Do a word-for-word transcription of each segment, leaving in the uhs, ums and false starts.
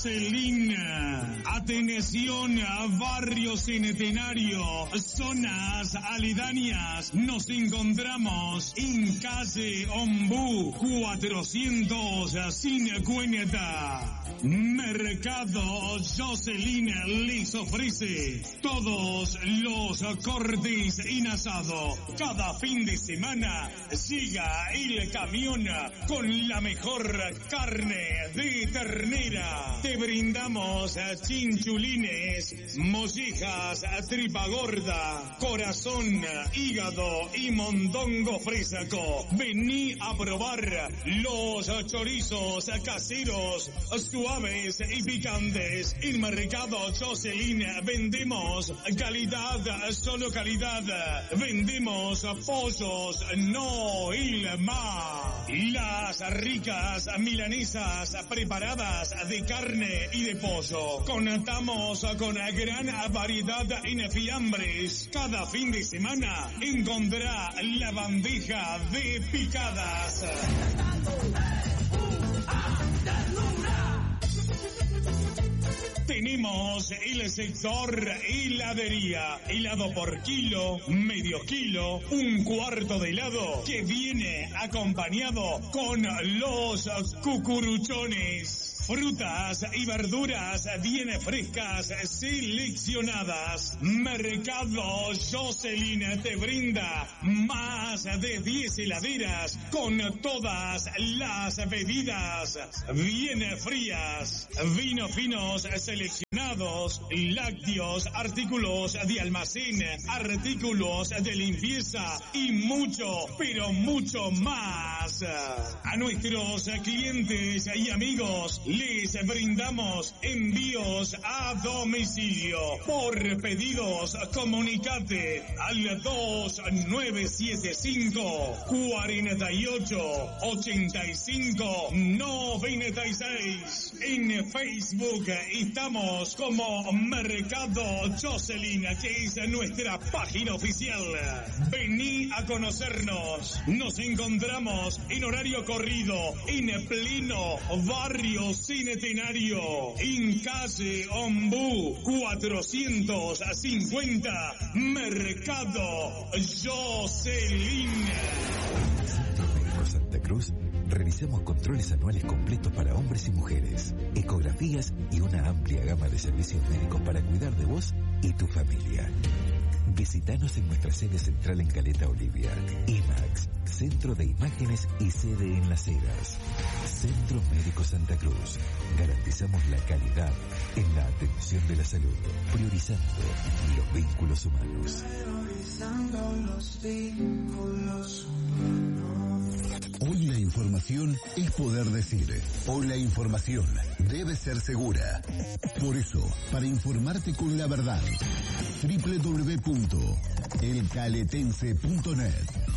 Celina, atención a Barrio Centenario, zonas aledañas, nos encontramos en calle Ombú cuatrocientos cincuenta. Mercado Jocelyn les ofrece todos los cortes en asado. Cada fin de semana llega el camión con la mejor carne de ternera. Te brindamos chinchulines, mollejas, tripa gorda, corazón, hígado y mondongo fresco. Vení a probar los chorizos caseros, suaves y picantes. En Mercado Jocelyn vendemos calidad, solo calidad. Vendemos pollos, no hilma. Las ricas milanesas preparadas de carne y de pollo. Contamos con gran variedad en fiambres. Cada fin de semana encontrará la bandeja de picadas. Tenemos el sector heladería, helado por kilo, medio kilo, un cuarto de helado que viene acompañado con los cucuruchones. Frutas y verduras bien frescas seleccionadas. Mercado Jocelyn te brinda más de diez heladeras con todas las bebidas bien frías, vinos finos seleccionados, lácteos, artículos de almacén, artículos de limpieza y mucho, pero mucho más. A nuestros clientes y amigos les brindamos envíos a domicilio. Por pedidos, comunicate al dos nueve siete cinco, cuatro ocho, ocho cinco, nueve seis. En Facebook estamos como Mercado Jocelyn, que es nuestra página oficial. Vení a conocernos. Nos encontramos en horario corrido en pleno Barrio Centenario, en calle Ombú cuatrocientos cincuenta, Mercado Jocelyn. Centro Médico Santa Cruz, realizamos controles anuales completos para hombres y mujeres, ecografías y una amplia gama de servicios médicos para cuidar de vos y tu familia. Visítanos en nuestra sede central en Caleta Olivia. IMAX, Centro de Imágenes y sede en Las Heras. Centro Médico Santa Cruz. Garantizamos la calidad en la atención de la salud, priorizando los vínculos humanos. Priorizando los vínculos humanos. Hoy la información es poder decir. Hoy la información debe ser segura. Por eso, para informarte con la verdad, doble u doble u doble u punto el caletense punto net.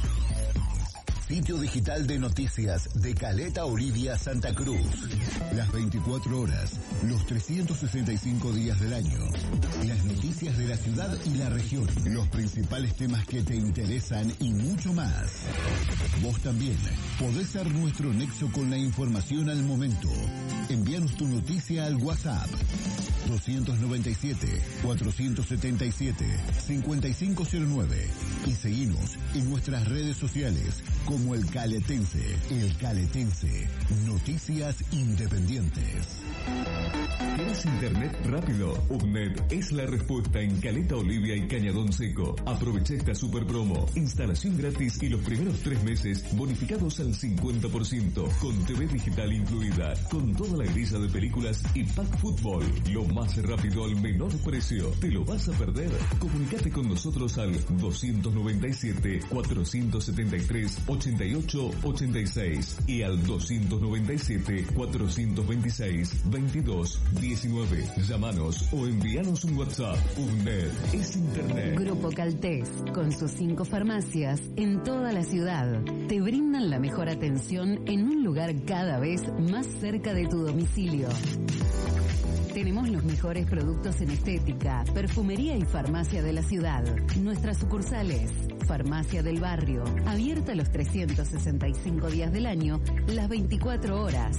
Sitio digital de noticias de Caleta Olivia, Santa Cruz. Las veinticuatro horas, los trescientos sesenta y cinco días del año. Las noticias de la ciudad y la región. Los principales temas que te interesan y mucho más. Vos también podés ser nuestro nexo con la información al momento. Envíanos tu noticia al WhatsApp. dos nueve siete, cuatro siete siete, cinco cinco cero nueve y seguinos en nuestras redes sociales como El Caletense. El Caletense, noticias independientes. ¿Quieres internet rápido? UPNET es la respuesta en Caleta Olivia y Cañadón Seco. Aprovecha esta super promo. Instalación gratis y los primeros tres meses bonificados al cincuenta por ciento. Con T V digital incluida. Con toda la grilla de películas y pack fútbol. Lo más rápido al menor precio. ¿Te lo vas a perder? Comunicate con nosotros al dos nueve siete, cuatro siete tres, ocho ocho ocho seis y al dos nueve siete, cuatro dos seis, veintidós diecinueve. Llámanos o envíanos un WhatsApp. UNED es Internet. Grupo Caltés, con sus cinco farmacias en toda la ciudad, te brindan la mejor atención en un lugar cada vez más cerca de tu domicilio. Tenemos los mejores productos en estética, perfumería y farmacia de la ciudad. Nuestras sucursales: Farmacia del Barrio, abierta los trescientos sesenta y cinco días del año, las veinticuatro horas.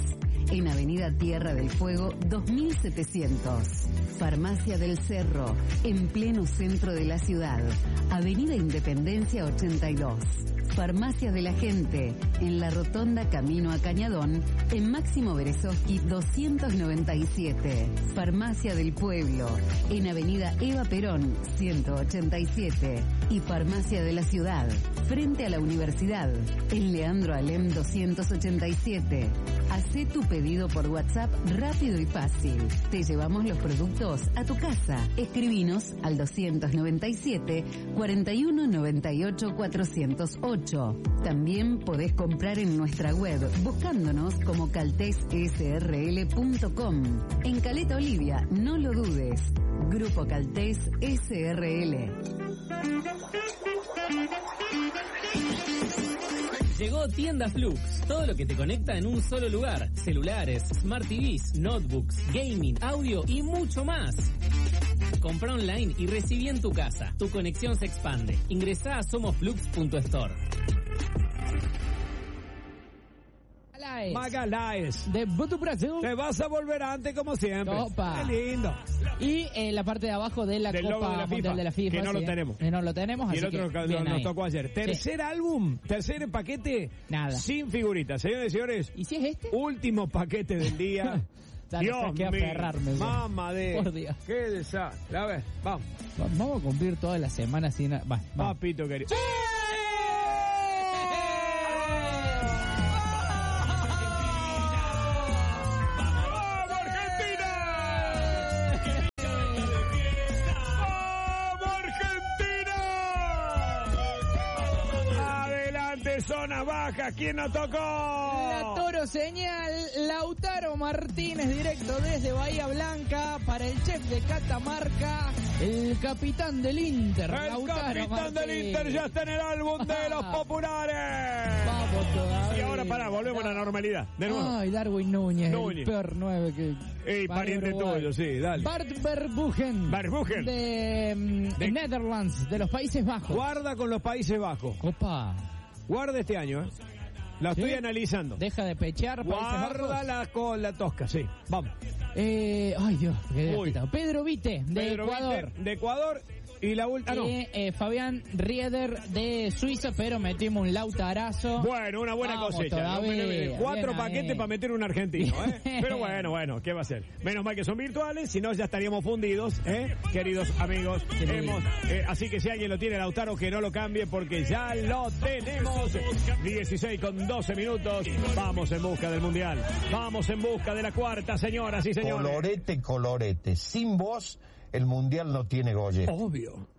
en Avenida Tierra del Fuego dos mil setecientos. Farmacia del Cerro, en pleno centro de la ciudad, Avenida Independencia ochenta y dos. Farmacia de la Gente, en la Rotonda Camino a Cañadón, en Máximo Berezovsky doscientos noventa y siete. Farmacia del Pueblo, en Avenida Eva Perón ciento ochenta y siete. Y Farmacia de la Ciudad, frente a la Universidad, en Leandro Alem doscientos ochenta y siete. Hacé tu pedido por WhatsApp rápido y fácil. Te llevamos los productos a tu casa. Escribinos al doscientos noventa y siete, cuarenta y uno noventa y ocho, cuatrocientos ocho. También podés comprar en nuestra web buscándonos como caltes s r l punto com. En Caleta Olivia, no lo dudes. Grupo Caltés S R L. Llegó Tienda Flux, todo lo que te conecta en un solo lugar. Celulares, Smart T Vs, notebooks, gaming, audio y mucho más. Compra online y recibí en tu casa. Tu conexión se expande. Ingresá a somosflux punto store. Magalhães. De Butu Brasil. Te vas a volver antes como siempre. Opa. Qué lindo. Y eh, la parte de abajo de la Del Copa logo de la Mundial FIFA, de la FIFA. que no sí, lo tenemos. Que no lo tenemos, Y así el otro que nos, bien nos ahí. tocó ayer. Tercer Sí. álbum, tercer paquete. Nada. Sin figuritas. Señores y señores. ¿Y si es este? Último paquete del día. Dale, Dios que mío. aferrarme. ya. Mamá de. Por Dios. Qué desastre. A ver, vamos. Vamos a cumplir toda la semana sin... Va, va. Papito querido. Zonas bajas, ¿quién nos tocó? La Toro Señal, Lautaro Martínez, directo desde Bahía Blanca, para el chef de Catamarca, el capitán del Inter, El Lautaro capitán Martínez. del Inter ya está en el álbum de los populares. Vamos todavía. Y ahora pará, volvemos a la normalidad. De nuevo. Ay, Darwin Núñez, Núñez. el peor nueve que... Ey, para pariente Uruguay. tuyo, sí, dale. Bart Verbruggen. Verbruggen. De, mm, De- Netherlands, de los Países Bajos. Guarda con los Países Bajos. Opa. Guarda este año, ¿eh? La estoy ¿Sí? analizando. Deja de pechear, Países Guarda Bajos. la con la tosca, sí. Vamos. Eh, ay, Dios. qué Uy. agitado. Pedro Vite, de Pedro Ecuador. Vite, de Ecuador. Y la última. Ah, no. Y, eh, Fabián Rieder de Suiza, pero metimos un lautarazo. Bueno, una buena Vamos cosecha. ¿no? todavía, Bueno, Cuatro bien paquetes ahí. para meter un argentino, ¿eh? Pero bueno, bueno, ¿qué va a ser? Menos mal que son virtuales, si no ya estaríamos fundidos, ¿eh? Queridos amigos, Qué lindo. hemos, eh, así que si alguien lo tiene, Lautaro, que no lo cambie porque ya lo tenemos. dieciséis con doce minutos. Vamos en busca del Mundial. Vamos en busca de la cuarta, señoras y señores. Colorete, colorete. Sin vos, el Mundial no tiene golle. Obvio.